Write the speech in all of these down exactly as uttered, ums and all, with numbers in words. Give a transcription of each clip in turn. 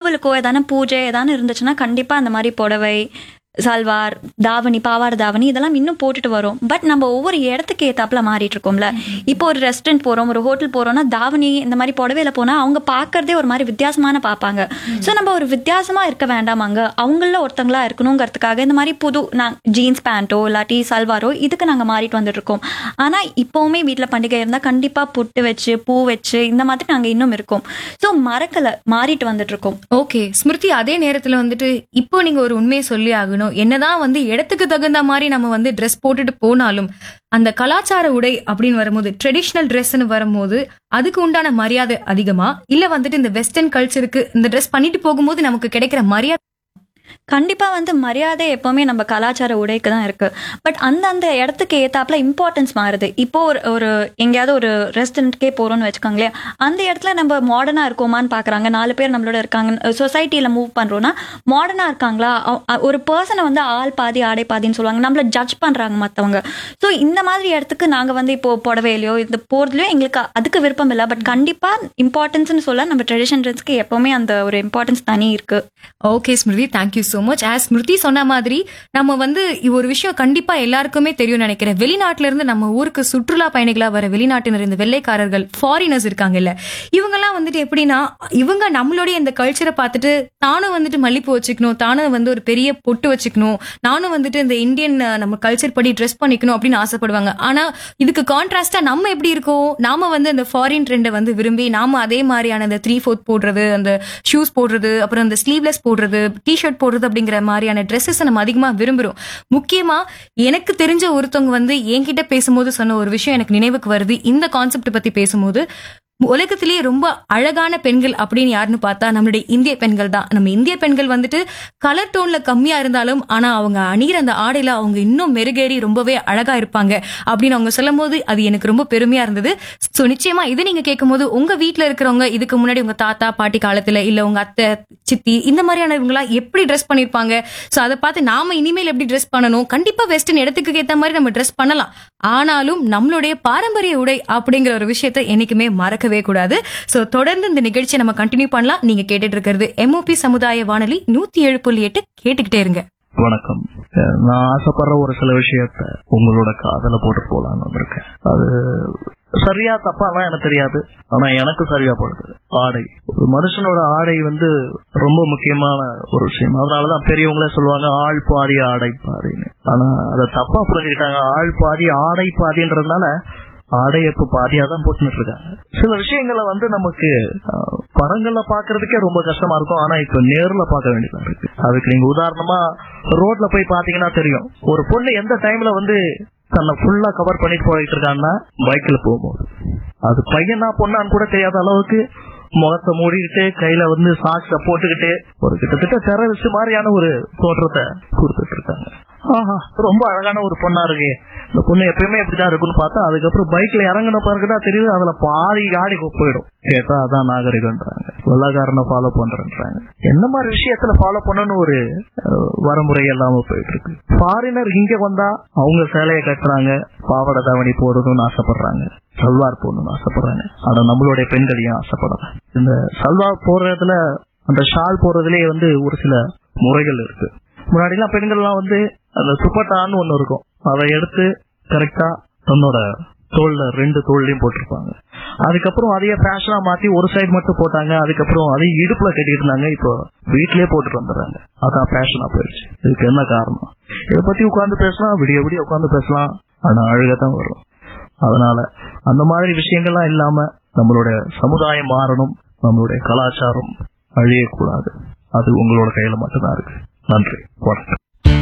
கோவிலுக்கோ ஏதான பூஜை ஏதானு இருந்துச்சுன்னா கண்டிப்பா அந்த மாதிரி புடவை, சல்வார், தாவணி, பாவாடை தாவணி இதெல்லாம் இன்னும் போட்டுட்டு வரும். பட் நம்ம ஒவ்வொரு இடத்துக்கு ஏத்தாப்புல மாறிட்டு இருக்கோம்ல. இப்போ ஒரு ரெஸ்டாரண்ட் போறோம், ஒரு ஹோட்டல் போறோம்னா தாவணி இந்த மாதிரி புடவையில போனா அவங்க பாக்குறதே ஒரு மாதிரி வித்தியாசமான பார்ப்பாங்க. ஸோ நம்ம ஒரு வித்தியாசமா இருக்க வேண்டாமாங்க, அவங்கள ஒருத்தங்களா இருக்கணுங்கிறதுக்காக இந்த மாதிரி புது ஜீன்ஸ் பேண்ட்டோ இல்லாட்டி சல்வாரோ இதுக்கு நாங்க மாறிட்டு வந்துட்டு இருக்கோம். ஆனா இப்பவுமே வீட்டுல பண்டிகை இருந்தா கண்டிப்பா புட்டு வச்சு பூ வச்சு இந்த மாதிரி நாங்க இன்னும் இருக்கோம். ஸோ மறக்கல, மாறிட்டு வந்துட்டு இருக்கோம். ஓகே ஸ்மிருதி, அதே நேரத்துல வந்துட்டு இப்போ நீங்க ஒரு உண்மையை சொல்லி ஆகணும். என்னதான் வந்து இடத்துக்கு தகுந்த மாதிரி நம்ம வந்து ட்ரெஸ் போட்டுட்டு போனாலும் அந்த கலாச்சார உடை அப்படின்னு வரும்போது, ட்ரெடிஷ்னல் ட்ரெஸ்ன்னு வரும்போது அதுக்கு உண்டான மரியாதை அதிகமா, இல்ல வந்துட்டு இந்த வெஸ்டர்ன் கல்ச்சருக்கு இந்த ட்ரெஸ் பண்ணிட்டு போகும்போது நமக்கு கிடைக்கிற மரியாதை? கண்டிப்பா வந்து மரியாதை எப்பவுமே நம்ம கலாச்சார உடைக்கு தான் இருக்கு. பட் அந்த அந்த இடத்துக்கு ஏத்தாப்புல இம்பார்ட்டன்ஸ் மாறுது. இப்போ ஒரு ஒரு எங்கேயாவது ஒரு ரெஸ்டாரண்ட்கே போறோம்னு வச்சுக்கோங்களேன், அந்த இடத்துல நம்ம மாடர்னா இருக்கோமான்னு பாக்குறாங்க. நாலு பேர் நம்மளோட இருக்காங்க, சொசைட்டில மூவ் பண்றோம்னா மாடர்னா இருக்காங்களா, ஒரு பர்சனை வந்து ஆள் பாதி ஆடை பாதின்னு சொல்லுவாங்க, நம்மள ஜட்ஜ் பண்றாங்க மத்தவங்க. ஸோ இந்த மாதிரி இடத்துக்கு நாங்க வந்து இப்போ புடவையிலையோ இந்த போறதுலயோ எங்களுக்கு அதுக்கு விருப்பம் இல்லை. பட் கண்டிப்பா இம்பார்ட்டன்ஸ்னு சொல்ல நம்ம ட்ரெடிஷன் ட்ரெஸ்க்கு எப்பவுமே அந்த ஒரு இம்பார்ட்டன்ஸ் தனி இருக்கு. Okay Smriti, thank you so much. As Smriti சொன்ன மாதிரி நம்ம வந்து ஒரு விஷயம் கண்டிப்பா எல்லாருக்குமே தெரியும் நினைக்கிறேன். வெளிநாட்டுல இருந்து நம்ம ஊருக்கு சுற்றுலா பயணிகளா வர வெளிநாட்டினர், இந்த வெள்ளைக்காரர்கள், ஃபாரினர்ஸ் இருக்காங்கல்ல, இவங்க எல்லாம் வந்துட்டு எப்படின்னா இவங்க நம்மளுடைய இந்த கல்ச்சரை பார்த்துட்டு தானும் வந்துட்டு மல்லிப்பூ வச்சுக்கணும், தானும் வந்து ஒரு பெரிய பொட்டு வச்சுக்கணும், நானும் வந்துட்டு இந்த இந்தியன் நம்ம கல்ச்சர் படி ட்ரெஸ் பண்ணிக்கணும் அப்படின்னு ஆசைப்படுவாங்க. ஆனா இதுக்கு கான்ட்ராஸ்டா நம்ம எப்படி இருக்கோம், நாம வந்து அந்த ஃபாரின் ட்ரெண்டை வந்து விரும்பி நாம அதே மாதிரியான அந்த த்ரீ ஃபோர்த் போடுறது, அந்த ஷூஸ் போடுறது, அப்புறம் அந்த ஸ்லீவ்லெஸ் போடுறது, டிஷர்ட் போடுறது அப்படிங்கிற மாதிரியான ட்ரெஸ்ஸஸ் நம்ம அதிகமா விரும்புறோம். முக்கியமா எனக்கு தெரிஞ்ச ஒருத்தவங்க வந்து என்கிட்ட பேசும்போது சொன்ன ஒரு விஷயம் எனக்கு நினைவுக்கு வருது. இந்த கான்செப்ட் பத்தி பேசும்போது, உலகத்திலேயே ரொம்ப அழகான பெண்கள் அப்படின்னு யாருன்னு பார்த்தா நம்மளுடைய இந்திய பெண்கள் தான். நம்ம இந்திய பெண்கள் வந்துட்டு கலர் டோன்ல கம்மியா இருந்தாலும் ஆனா அவங்க அணிகிற அந்த ஆடையில அவங்க இன்னும் மெருகேறி ரொம்பவே அழகா இருப்பாங்க அப்படின்னு அவங்க சொல்லும் போது அது எனக்கு ரொம்ப பெருமையா இருந்தது. சோ நிச்சயமா இது நீங்க கேட்கும் போது உங்க வீட்டுல இருக்கிறவங்க இதுக்கு முன்னாடி உங்க தாத்தா பாட்டி காலத்துல இல்ல உங்க அத்தை சித்தி இந்த மாதிரியான இவங்களா எப்படி ட்ரெஸ் பண்ணிருப்பாங்க, சோ அதை பார்த்து நாம இனிமேல் எப்படி ட்ரெஸ் பண்ணணும். கண்டிப்பா வெஸ்டர்ன் இடத்துக்கு ஏத்த மாதிரி நம்ம ட்ரெஸ் பண்ணலாம், ஆனாலும் நம்மளுடைய பாரம்பரிய உடை அப்படிங்கிற ஒரு விஷயத்தை என்னைக்குமே மறக்க கூடாது. சோ தொடர்ந்து இந்த நிகழ்ச்சியை நம்ம கண்டினியூ பண்ணலாம். நீங்க கேட்டுட்டு இருக்கிறது எம்ஓபி சமுதாய வானொலி நூத்தி ஏழு புள்ளி எட்டு. கேட்டுக்கிட்டே இருங்க. வணக்கம். நான் ஆசைப்படுற ஒரு சில விஷயத்த உங்களோட காதல போட்டு போலான்னு வந்திருக்கேன். அது சரியா தப்பாலாம் எனக்கு தெரியாது, ஆனா எனக்கு சரியா போடுது. ஆடை, ஒரு மனுஷனோட ஆடை வந்து ரொம்ப முக்கியமான ஒரு விஷயம். அதனாலதான் பெரியவங்களே சொல்லுவாங்க ஆள் பாதி ஆடை பாதின்னு. ஆனா அதை தப்பா புரிஞ்சுக்கிட்டாங்க. ஆள் பாதி ஆடை பாதின்றதுனால ஆடை எப்ப பாதியாதான் போட்டுன்னு இருக்காங்க. சில விஷயங்களை வந்து நமக்கு படங்கள்ல பாக்குறதுக்கே ரொம்ப கஷ்டமா இருக்கும், ஆனா இப்ப நேர்ல பார்க்க வேண்டியதா இருக்கு. அதுக்கு நீங்க உதாரணமா ரோட்ல போய் பாத்தீங்கன்னா தெரியும், ஒரு பொண்ணு எந்த டைம்ல வந்து தன்னை ஃபுல்லா கவர் பண்ணிட்டு போயிட்டு இருக்காங்கன்னா பைக்ல போகும்போது அது பையனா பொண்ணான்னு கூட தெரியாத அளவுக்கு முகத்தை மூடிக்கிட்டு கையில வந்து சாக்ஸ போட்டுக்கிட்டு ஒரு கிட்டத்தட்ட டெரரிஸ்ட் மாதிரியான ஒரு தோற்றத்தை கொடுத்துட்டு இருக்காங்க. ஆஹா, ரொம்ப அழகான ஒரு பொண்ணா இருக்கு, இந்த பொண்ணு எப்பயுமே எப்படிதான் இருக்குன்னு பார்த்தா அதுக்கப்புறம் பைக்ல இறங்கின பிறகுதான் தெரியுது அதுல பாதி ஆடி போயிடும். கேட்டா அதான் நாகரிகன்றாங்க, வெள்ளக்காரனை ஃபாலோ பண்றேன்றாங்க. என்ன மாதிரி விஷயத்துல ஃபாலோ பண்ணணும்னு ஒரு வரமுறை இல்லாம போயிட்டு இருக்கு. ஃபாரினர் இங்க வந்தா அவங்க சேலையை கட்டுறாங்க, பாவாடை தாவணி போடுறதுன்னு ஆசைப்படுறாங்க, சல்வார் போடணும்னு ஆசைப்படுறாங்க. ஆனா நம்மளுடைய பெண்களையும் ஆசைப்படுறாங்க. இந்த சல்வார் போடுறதுல அந்த ஷால் போடுறதுலயே வந்து ஒரு சில முறைகள் இருக்கு. முன்னாடி எல்லாம் பெண்கள் எல்லாம் வந்து அந்த துப்பட்டான்னு ஒண்ணு இருக்கும், அதை எடுத்து கரெக்டா தன்னோட தோல்ல ரெண்டு தோல்லையும் போட்டிருப்பாங்க. அதுக்கப்புறம் அதையே ஃபேஷனா மாத்தி ஒரு சைடு மட்டும் போட்டாங்க. அதுக்கப்புறம் அதையும் இடுப்புல கட்டிட்டு இருந்தாங்க. இப்போ வீட்லயே போட்டுட்டு வந்துடுறாங்க. அதான் ஃபேஷனா போயிடுச்சு. இதுக்கு என்ன காரணம்? இதை பத்தி உட்கார்ந்து பேசலாம், விடிய விடிய உட்கார்ந்து பேசலாம், ஆனா அழுகத்தான் வரும். அதனால அந்த மாதிரி விஷயங்கள்லாம் இல்லாம நம்மளுடைய சமுதாயம் மாறணும், நம்மளுடைய கலாச்சாரம் அழியக்கூடாது. அது உங்களோட கையில மட்டும்தான் இருக்கு. நன்றி, வணக்கம்.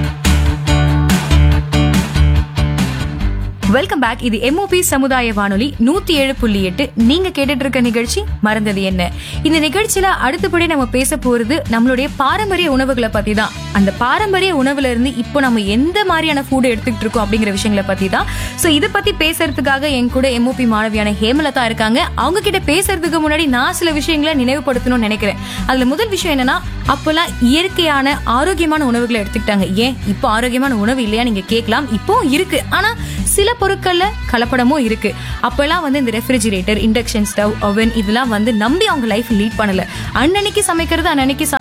Welcome back. இது எம்ஓபி சமுதாய வானொலி நூத்தி ஏழு புள்ளி எட்டு. நீங்க கேட்டுட்டு இருக்க நிகழ்ச்சி மறந்தது என்ன. இந்த நிகழ்ச்சியில அடுத்தபடி நம்ம பேச போறது நம்மளுடைய பாரம்பரிய உணவுகளை பத்தி தான். அந்த பாரம்பரிய உணவுல இருந்து இப்போ நம்ம எந்த மாதிரியான ஃபுட் எடுத்துக்கிட்டு இருக்கோம் அப்படிங்கிற விஷயங்களை பத்தி தான். சோ இதை பத்தி பேசுறதுக்காக என் கூட எம்ஓபி மாணவியான ஹேமலதா இருக்காங்க. அவங்க கிட்ட பேசுறதுக்கு முன்னாடி நான் சில விஷயங்களை நினைவுபடுத்தணும்னு நினைக்கிறேன். அதுல முதல் விஷயம் என்னன்னா, அப்பெல்லாம் இயற்கையான ஆரோக்கியமான உணவுகளை எடுத்துக்கிட்டாங்க. ஏன் இப்போ ஆரோக்கியமான உணவு இல்லையா நீங்க கேட்கலாம். இப்போ இருக்கு, ஆனா சில பொருட்கள்ல கலப்படமும் இருக்கு. அப்பெல்லாம் வந்து இந்த ரெஃப்ரிஜிரேட்டர், இண்டக்ஷன் ஸ்டவ், ஓவன் இதெல்லாம் வந்து நம்பி அவங்க லைஃப் லீட் பண்ணல. அன்னன்னைக்கு சமைக்கிறது அன்னன்னைக்கு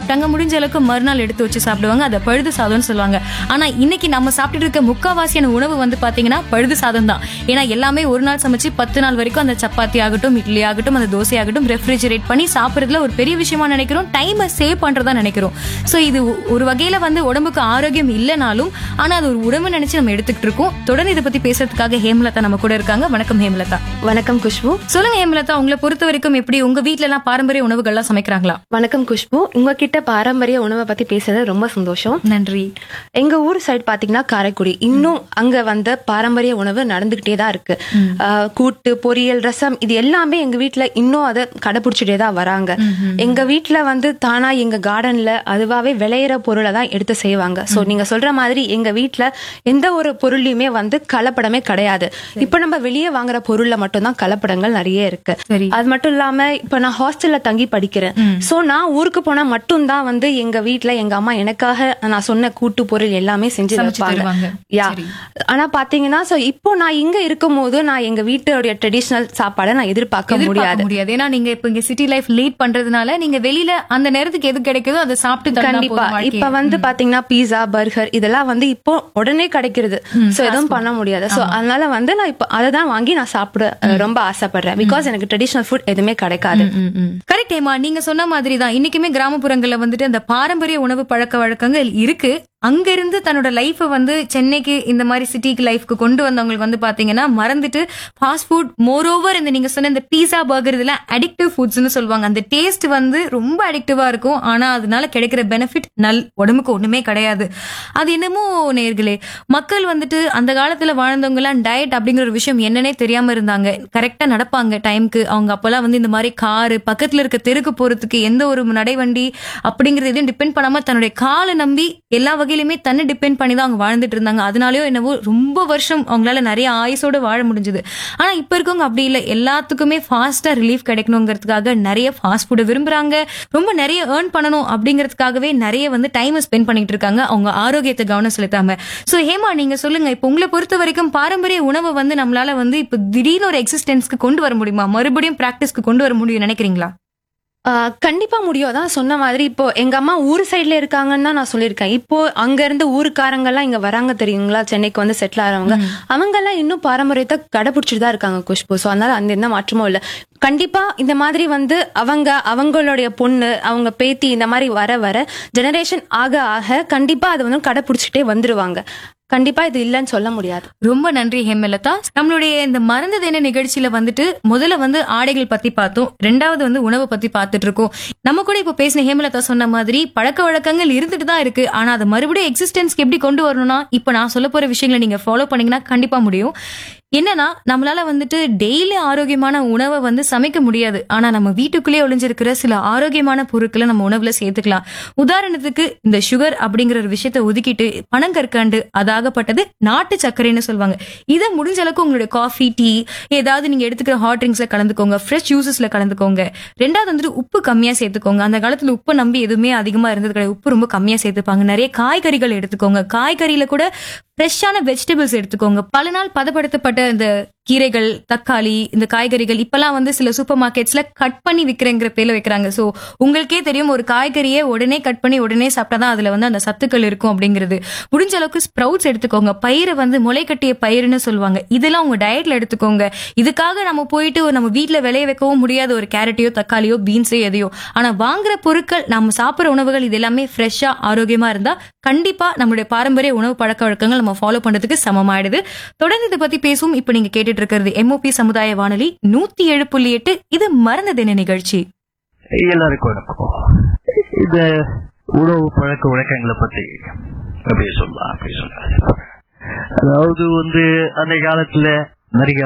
சாப்பிட்டாங்க, முடிஞ்ச அளவுக்கு மறுநாள் எடுத்து வச்சு சாப்பிடுவாங்க. அதை பழுது சாதம்னு சொல்லுவாங்க. ஆனா இன்னைக்கு நம்ம சாப்பிட்டு இருக்க முக்காவாசியான உணவு வந்து பாத்தீங்கன்னா பழுது சாதம் தான். ஏன்னா எல்லாமே ஒரு நாள் சமைச்சு பத்து நாள் வரைக்கும் அந்த சப்பாத்தி ஆகட்டும், இட்லி ஆகட்டும், அந்த தோசை ஆகட்டும் ரெஃப்ரிஜரேட் பண்ணி சாப்பிடுறதுல ஒரு பெரிய விஷயமா நினைக்கிறோம். டைமை சேவ் பண்றதா நினைக்கிறோம். சோ இது ஒரு வகையில வந்து உடம்புக்கு ஆரோக்கியம் இல்லைனாலும் ஆனா அது ஒரு உடம்பு நினைச்சு நம்ம எடுத்துக்கிட்டு இருக்கோம். தொடர்ந்து இதை பத்தி பேசுறதுக்காக ஹேமலதா நம்ம கூட இருக்காங்க. வணக்கம் ஹேமலதா. வணக்கம் குஷ்பு. சொல்லுங்க ஹேமலதா, உங்களை பொறுத்த வரைக்கும் எப்படி உங்க வீட்ல எல்லாம் பாரம்பரிய உணவுகள் எல்லாம் சமைக்கிறாங்களா? வணக்கம் குஷ்பு. உங்ககிட்ட பாரம்பரிய உணவை பத்தி பேசுறது ரொம்ப சந்தோஷம். நன்றி. எங்க ஊர் சைடு பாத்தீங்கன்னா காரைக்குடி, இன்னும் அங்க வந்து பாரம்பரிய உணவு நடந்துகிட்டே தான் இருக்கு. கூட்டு, பொரியல், ரசம் இது எல்லாமே எங்க வீட்டுல இன்னும் அதை கடைபிடிச்சிட்டே தான் வராங்க. எங்க வீட்டுல வந்து தானா எங்க கார்டன்ல அதுவாவே விளையிற பொருளை தான் எடுத்து செய்வாங்க. சோ நீங்க சொல்ற மாதிரி எங்க வீட்டுல எந்த ஒரு பொருளையுமே வந்து கலப்படமே கிடையாது. இப்ப நம்ம வெளியே வாங்குற பொருள்ல மட்டும்தான் கலப்படங்கள் நிறைய இருக்கு. அது மட்டும் இல்லாம இப்ப நான் ஹாஸ்டல்ல தங்கி படிக்கிறேன். சோ நான் ஊருக்கு போனா மட்டும்தான் வந்து எங்க வீட்டுல எங்க அம்மா எனக்காக நான் சொன்ன கூட்டு பொருள் எல்லாமே செஞ்சு வைப்பாங்க. யா ஆனா பாத்தீங்கன்னா சோ இப்போ நான் இங்க இருக்கும் போது நான் எங்க வீட்டோட ட்ரெடிஷனல் சாப்பாடை நான் எதிர்பார்க்க முடியாது முடியாது ஏன்னா நீங்க இப்ப இங்க சிட்டி லைஃப் லீட் பண்றதுனால நீங்க வெளியில அந்த நேரத்துக்கு எது கிடைக்குதோ அதை சாப்பிட்டு கண்டிப்பா. இப்ப வந்து பாத்தீங்கன்னா பீஸா, பர்கர் இதெல்லாம் வந்து இப்போ உடனே கிடைக்கிறது. சோ எதுவும் பண்ண முடியாது. சோ அதனால வந்து நான் இப்போ அதை தான் வாங்கி நான் சாப்பிட ரொம்ப ஆசைப்படுறேன். பிகாஸ் எனக்கு ட்ரெடிஷனல் ஃபுட் எதுவுமே கிடைக்காது. கரெக்ட் ஹேமா, நீங்க சொன்ன மாதிரி தான் இன்னைக்குமே கிராமப்புறங்கள்ல வந்துட்டு அந்த பாரம்பரிய உணவு பழக்க வழக்கங்கள் இருக்கு. அங்க இருந்து தன்னோட லைஃப் வந்து சென்னைக்கு இந்த மாதிரி சிட்டிக்கு லைஃப்க்கு கொண்டு வந்தவங்களுக்கு வந்து பாத்தீங்கன்னா மறந்துட்டு ஃபாஸ்ட் ஃபுட், மோர் ஓவர் இந்த நீங்க சொன்ன இந்த பீஸா, பர்கர் இதெல்லாம் அடிக்டிவ் ஃபுட்ஸ்னு சொல்லுவாங்க. அந்த டேஸ்ட் வந்து ரொம்ப அடிக்டிவா இருக்கும். ஆனா அதனால கிடைக்கிற பெனிஃபிட் நல் உடம்புக்கு ஒண்ணுமே கிடையாது. அது என்னமோ நேர்களே, மக்கள் வந்துட்டு அந்த காலத்துல வாழ்ந்தவங்க எல்லாம் டயட் அப்படிங்கிற ஒரு விஷயம் என்னன்னே தெரியாம இருந்தாங்க. கரெக்டா நடப்பாங்க டைம்க்கு. அவங்க அப்பெல்லாம் வந்து இந்த மாதிரி காரு பக்கத்துல இருக்க தெருக்கு போறதுக்கு எந்த ஒரு நடைவண்டி அப்படிங்கறது எதுவும் டிபெண்ட் பண்ணாம தன்னுடைய காலை நம்பி எல்லா வகையிலுமே தன்னை டிபெண்ட் பண்ணி தான் அவங்க வாழ்ந்துட்டு இருந்தாங்க. அதனாலயோ என்னவோ ரொம்ப வருஷம் அவங்களால நிறைய ஆயுசோட வாழ முடிஞ்சது. ஆனா இப்ப இருக்கவங்க அப்படி இல்லை. எல்லாத்துக்குமே ஃபாஸ்டா ரிலீஃப் கிடைக்கணுங்கிறதுக்காக நிறைய ஃபாஸ்ட் ஃபுட் விரும்புறாங்க. ரொம்ப நிறைய ஏர்ன் பண்ணணும் அப்படிங்கிறதுக்காகவே நிறைய வந்து டைம் ஸ்பெண்ட் பண்ணிட்டு இருக்காங்க, அவங்க ஆரோக்கியத்தை கவனம் செலுத்தாம. சோ ஹேமா, நீங்க சொல்லுங்க, இப்ப உங்களை பொறுத்த வரைக்கும் பாரம்பரிய உணவை வந்து நம்மளால வந்து இப்ப திடீர்னு ஒரு எக்ஸிஸ்டன்ஸ்க்கு கொண்டு வர முடியுமா? மறுபடியும் பிராக்டிஸ்க்கு கொண்டு வர முடியும் நினைக்கிறீங்களா? கண்டிப்பா முடியும். அதான் சொன்ன மாதிரி இப்போ எங்க அம்மா ஊர் சைட்ல இருக்காங்கன்னு தான் நான் சொல்லியிருக்கேன். இப்போ அங்க இருந்து ஊருக்காரங்க எல்லாம் இங்க வராங்க தெரியுங்களா, சென்னைக்கு வந்து செட்டில் ஆறவங்க, அவங்க எல்லாம் இன்னும் பாரம்பரியத்தை கடைபிடிச்சிட்டு தான் இருக்காங்க குஷ்பு. சோ அதனால அந்த எந்த மாற்றமும் இல்லை. கண்டிப்பா இந்த மாதிரி வந்து அவங்க அவங்களுடைய பொண்ணு, அவங்க பேத்தி இந்த மாதிரி வர வர ஜெனரேஷன் ஆக ஆக கண்டிப்பா அதை வந்து கடைபிடிச்சிட்டே வந்துருவாங்க. கண்டிப்பா இது இல்லன்னு சொல்ல முடியாது. ரொம்ப நன்றி ஹேமலதா. நம்மளுடைய இந்த மறந்தது என்ன நிகழ்ச்சியில வந்துட்டு முதல்ல வந்து ஆடைகள் பத்தி பார்த்தோம், ரெண்டாவது வந்து உணவை பத்தி பார்த்துட்டு இருக்கோம். நம்ம கூட இப்ப பேசின ஹேமலதா சொன்ன மாதிரி பழக்க வழக்கங்கள் இருந்துட்டு தான் இருக்கு. ஆனா அதை மறுபடியும் எக்ஸிஸ்டன்ஸ்க்கு எப்படி கொண்டு வரணும்னா இப்ப நான் சொல்ல போற விஷயங்களை நீங்க ஃபாலோ பண்ணீங்கன்னா கண்டிப்பா முடியும். என்னன்னா, நம்மளால வந்துட்டு டெய்லி ஆரோக்கியமான உணவை வந்து சமைக்க முடியாது. ஆனா நம்ம வீட்டுக்குள்ளேயே ஒளிஞ்சிருக்கிற சில ஆரோக்கியமான பொருட்களை நம்ம உணவுல சேர்த்துக்கலாம். உதாரணத்துக்கு இந்த சுகர் அப்படிங்கிற ஒரு விஷயத்த ஒதுக்கிட்டு பனங்கற்கண்டு, அதாகப்பட்டது நாட்டு சர்க்கரைன்னு சொல்லுவாங்க, இதை முடிஞ்ச அளவுக்கு உங்களுடைய காஃபி, டீ ஏதாவது நீங்க எடுத்துக்கிற ஹாட் ட்ரிங்க்ஸ்ல கலந்துக்கோங்க, ஃப்ரெஷ் ஜூசஸ்ல கலந்துக்கோங்க. ரெண்டாவது வந்துட்டு உப்பு கம்மியா சேர்த்துக்கோங்க. அந்த காலத்துல உப்பு நம்பி எதுவுமே அதிகமா இருந்தது கிடையாது. உப்பு ரொம்ப கம்மியா சேர்த்துப்பாங்க. நிறைய காய்கறிகள் எடுத்துக்கோங்க. காய்கறியில கூட ஃப்ரெஷ்ஷான வெஜிடபிள்ஸ் எடுத்துக்கோங்க. பல நாள் பதப்படுத்தப்பட்ட இந்த கீரைகள், தக்காளி, இந்த காய்கறிகள் இப்பெல்லாம் வந்து சில சூப்பர் மார்க்கெட்ஸ்ல கட் பண்ணி விற்கிறேங்கிற பேர்ல வைக்கிறாங்க. சோ உங்களுக்கே தெரியும், ஒரு காய்கறியை உடனே கட் பண்ணி உடனே சாப்பிட்டாதான் அதுல வந்து அந்த சத்துக்கள் இருக்கும் அப்படிங்கிறது. முடிஞ்ச அளவுக்கு ஸ்ப்ரவுட்ஸ் எடுத்துக்கோங்க. பயிரை வந்து முளை கட்டிய பயிர்னு சொல்லுவாங்க. இதெல்லாம் உங்க டயட்ல எடுத்துக்கோங்க. இதுக்காக நம்ம போயிட்டு நம்ம வீட்டுல விளைய வைக்கவும் முடியாது ஒரு கேரட்டையோ, தக்காளியோ, பீன்ஸோ எதையோ. ஆனா வாங்குற பொருட்கள், நம்ம சாப்பிடுற உணவுகள் இது எல்லாமே ஃப்ரெஷ்ஷா ஆரோக்கியமா இருந்தா கண்டிப்பா நம்மளுடைய பாரம்பரிய உணவு பழக்க வழக்கங்கள் நம்ம ஃபாலோ பண்றதுக்கு சமமாயிடுது. தொடர்ந்து இதை பத்தி பேசும். இப்ப நீங்க கேட்டுட்டு இருக்கிறது எம்ஓபி சமுதாய வானொலி நூத்தி ஏழு புள்ளி எட்டு. இது மறந்தது என்ன நிகழ்ச்சி. எல்லாருக்கும் வணக்கம். இந்த உணவு பழக்க வழக்கங்களை பத்தி அப்படி சொல்லலாம் அப்படி சொல்ல அதாவது வந்து அந்த காலத்துல நிறைய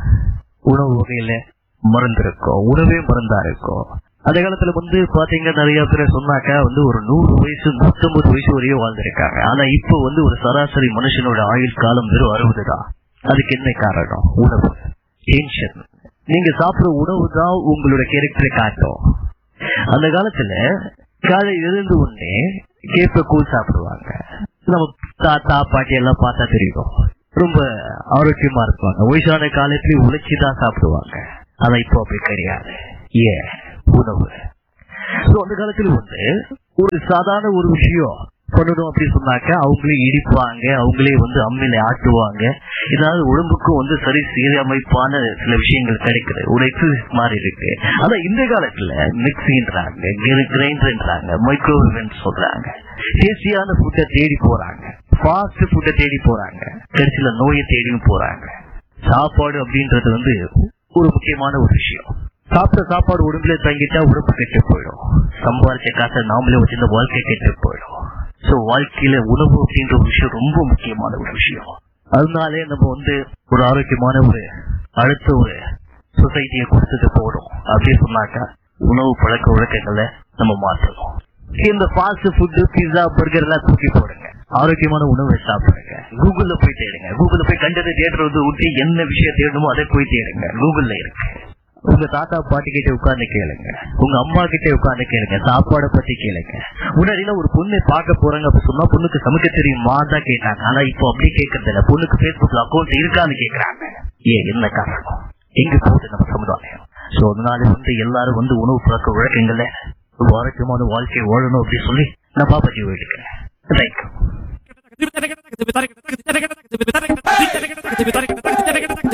உணவு வகையில மருந்து இருக்கும், உணவே மருந்தா இருக்கும். அந்த காலத்துல வந்து பாத்தீங்க, நிறைய பேரை சொன்னாக்கா வந்து ஒரு நூறு வயசு நூத்தம்பது வயசு வரையும் வாழ்ந்திருக்காங்க. ஆனா இப்போ வந்து ஒரு சராசரி மனுஷனோட ஆயுள் காலம் வெறும் அறுபது தான். அதுக்கு என்ன காரணம்? உணவு, டென்ஷன். நீங்க சாப்பிடுற உணவு தான் உங்களோட கேரக்டரை காட்டும். அந்த காலத்துல காலை எழுந்து உடனே கேப்ப கூழ் சாப்பிடுவாங்க. நம்ம தாத்தா பாட்டி எல்லாம் பார்த்தா தெரியும், ரொம்ப ஆரோக்கியமா இருப்பாங்க. வயசான காலத்துல உழைச்சிதான் சாப்பிடுவாங்க. ஆனா இப்போ அப்படி கிடையாது. ஏன்? உணவு. சோ அந்த காலத்துல வந்து ஒரு சாதாரண ஒரு விஷயம் பண்ணணும் அப்படின்னு சொன்னாக்க அவங்களே இடிப்பாங்க, அவங்களே வந்து அம்மில ஆட்டுவாங்க. ஏதாவது உடம்புக்கும் வந்து சரி சீரமைப்பான சில விஷயங்கள் கிடைக்குது, ஒரு எக்ஸசைஸ் மாதிரி இருக்கு. ஆனா இந்த காலத்துல மிக்சின்றாங்க, கிரைண்டர்ன்றாங்க, மைக்ரோவேவ்னு சொல்றாங்க. டேஸ்டியான ஃபுட்டை தேடி போறாங்க, ஃபாஸ்ட் ஃபுட்டை தேடி போறாங்க, கடைசியில நோயை தேடியும் போறாங்க. சாப்பாடு அப்படின்றது வந்து ஒரு முக்கியமான ஒரு விஷயம். சாப்பிட்ட சாப்பாடு உடம்புல தங்கிட்டா உடம்பு கெட்டு போயிடும், சம்பாதிச்ச காசை நாமளே வச்சிருந்த வாழ்க்கை கெட்டு போயிடும். சோ வாழ்க்கையில உணவு அப்படின்ற ஒரு விஷயம் ரொம்ப முக்கியமான ஒரு விஷயம். அதனாலே நம்ம வந்து ஒரு ஆரோக்கியமான ஒரு அடுத்த ஒரு சொசைட்டியை கொடுத்துட்டு போறோம் அப்படின்னு சொன்னாக்கா உணவு பழக்க வழக்கங்களை நம்ம மாற்றணும். இந்த ஃபாஸ்ட் ஃபுட், பிஸா, பர்கர் எல்லாம் தூக்கி போடுங்க, ஆரோக்கியமான உணவை சாப்பிடுங்க. கூகுள்ல போய் தேடுங்க, கூகுள்ல போய் கண்டதை தேடுறது ஊட்டி என்ன விஷயம் தேடணுமோ அதை போய் தேடுங்க, கூகுள்ல இருக்கு. உங்க தாத்தா பாட்டி கிட்ட உட்கார்ந்து கேளுங்க, உங்க அம்மா கிட்ட உட்கார்ந்து கேளுங்க, சாப்பாடை பத்தி கேளுங்க. முன்னாடிலாம் ஒரு பொண்ணு பார்க்க போறாங்க அப்படி சொன்னா பொண்ணுக்கு சமைக்க தெரியுமா தான் கேட்டாங்க. ஆனா இப்போ அப்படி கேட்கறது இல்ல, பொண்ணுக்கு பேஸ்புக்ல அக்கௌண்ட் இருக்கான்னு கேக்குறாங்க. ஏன் என்ன காரணம்? எங்க போகுது நம்ம சமுதாயம்? சோ அதனால வந்து எல்லாரும் வந்து உணவு பழக்க வழக்கங்கள்ல ஆரோக்கியமான வாழ்க்கை வாழணும் அப்படின்னு சொல்லி நான் பாப்பாஜி எடுக்கிறேன். தேங்க்யூ.